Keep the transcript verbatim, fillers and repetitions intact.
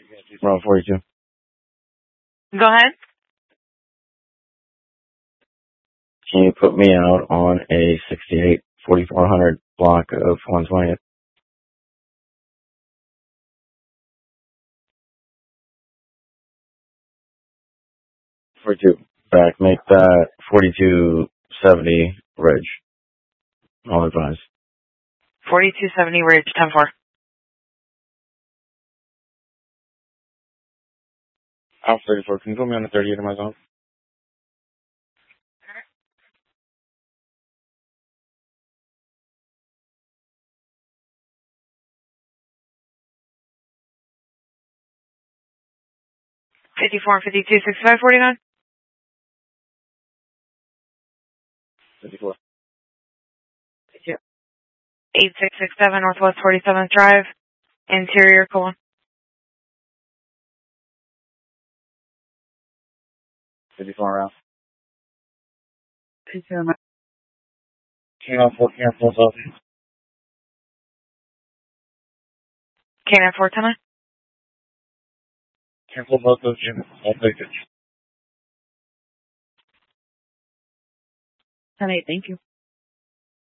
Route forty-two. Go ahead. Can you put me out on a sixty-eight forty-four hundred block of one twentieth? forty-two. Back. Make that forty-two seventy Ridge. All advised. forty-two seventy Ridge, ten four. Alpha thirty-four. Can you put me on the thirty-eight in my zone? fifty-four and fifty-two, sixty-five forty-nine. fifty-four. eight six six seven Northwest forty-seventh Drive, interior colon. fifty-four around. fifty-four. King on four, King on four, South. K nine four ten nine. Cancel both those units. I'll take it. ten eight, thank you.